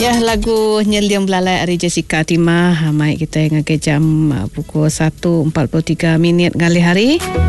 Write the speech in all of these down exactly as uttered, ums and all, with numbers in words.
Ya, lagu Nyelium Belalai dari Jessica Timah. Mai kita ngagai jam uh, pukul satu empat puluh tiga minit ngali hari.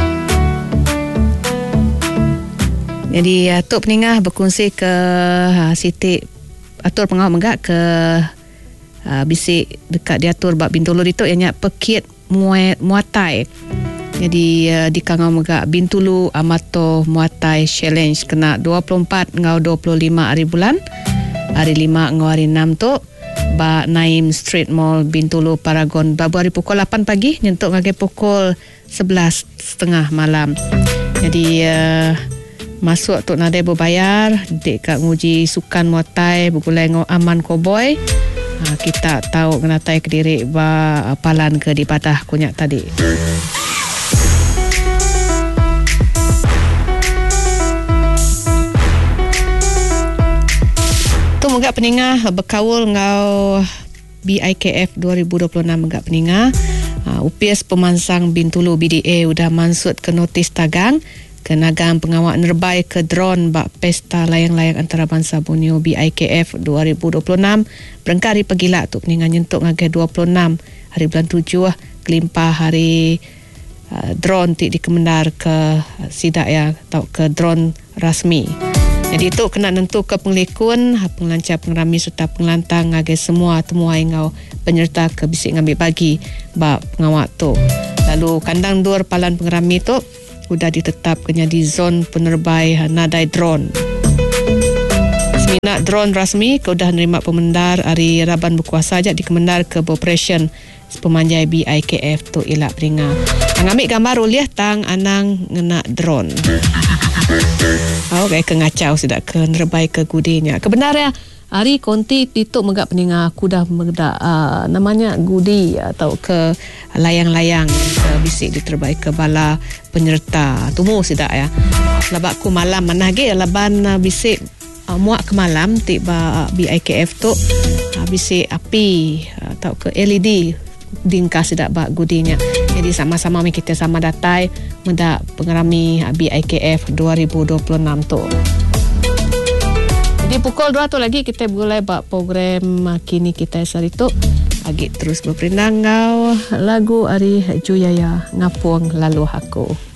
Jadi uh, Tok Peningah berkongsi ke uh, Siti atur pengawal megak ke uh, bisik dekat diatur bab Bintulu itu yang nyak pekit muay, muatai. Jadi uh, di Kangau megak Bintulu Amato Muatai Challenge kena dua puluh empat ngau dua puluh lima hari bulan. Hari lima ngau hari enam tu ba Naim Street Mall Bintulu Paragon babu hari pukul lapan pagi nyentuk ngage pukul sebelas setengah malam. Jadi uh, masuk tu nadai berbayar dek kat nguji sukan muatai begulai ngau aman cowboy. Ha, kita tahu kena tai ke diri ba palan ke di padah kunyak tadi. Megak Peningah berkawul ngau B I K F dua ribu dua puluh enam megak Peningah. Uh, U P S Pemansang Bintulu B D A udah mansut ke notis tagang ke nagang pengawal nerbai ke drone bak pesta layang-layang antarabangsa Borneo B I K F dua ribu dua puluh enam berengkari pegila tu Peningah nyentuk ngagai dua puluh enam hari bulan tujuh gelimpah hari uh, drone ti dikemendar ke uh, sidak ya atau ke drone rasmi. Jadi itu kena nentu ke penglekun, pengelancar pengerami serta pengelantang ngagai semua temuai ngau penyerta ke bisik ngambil bagi bab pengawak tu. Lalu kandang dur palan pengerami tu sudah ditetap kena di zon penerbai nadai drone. Seminat drone rasmi ke sudah nerima pemendar hari Raban berkuasa ajak dikemendar ke operation pemanjai B I K F tu Ilak Peningah. Ngambil gambar uliah tang anang ngena drone. Oh, kayak kengacau sudah ke nerbai ke gudinya. Kebenarnya hari konti tituk megak Peningah aku dah megak uh, namanya gudi atau ke layang-layang ke bisik diterbai ke bala penyerta. Tumu sudah ya. Labak ku malam mana ge laban uh, bisik uh, muak ke malam tiba uh, B I K F tu uh, bisik api uh, atau ke L E D dingkas tidak bak gudinya. Jadi sama-sama kita sama datai mendak pengerami B I K F dua ribu dua puluh enam tu. Jadi pukul dua tu lagi kita mulai bak program kini kita sehari tu lagi terus berperindang ngau lagu Ari Juyaya Ngapung Lalu Aku.